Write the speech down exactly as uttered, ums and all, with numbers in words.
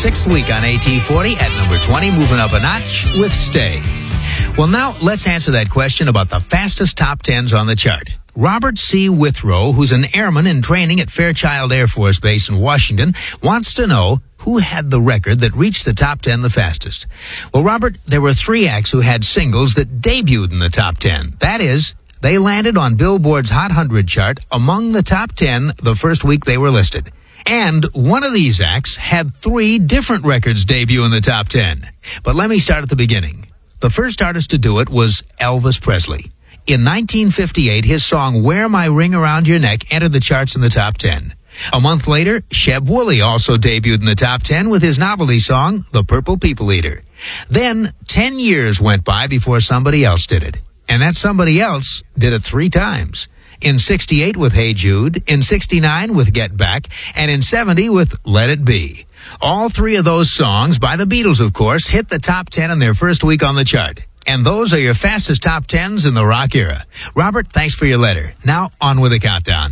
sixth week on A T forty at number twenty, moving up a notch with Stay. Well, now let's answer that question about the fastest top tens on the chart. Robert C. Withrow, who's an airman in training at Fairchild Air Force Base in Washington, wants to know who had the record that reached the top ten the fastest. Well, Robert, there were three acts who had singles that debuted in the top ten. That is, they landed on Billboard's Hot one hundred chart among the top ten the first week they were listed. And one of these acts had three different records debut in the top ten. But let me start at the beginning. The first artist to do it was Elvis Presley. In nineteen fifty-eight, his song Wear My Ring Around Your Neck entered the charts in the top ten. A month later, Sheb Wooley also debuted in the top ten with his novelty song, The Purple People Eater. Then, ten years went by before somebody else did it. And that somebody else did it three times. In sixty-eight with Hey Jude, in sixty-nine with Get Back, and in seventy with Let It Be. All three of those songs, by the Beatles of course, hit the top ten in their first week on the chart. And those are your fastest top tens in the rock era. Robert, thanks for your letter. Now, on with the countdown.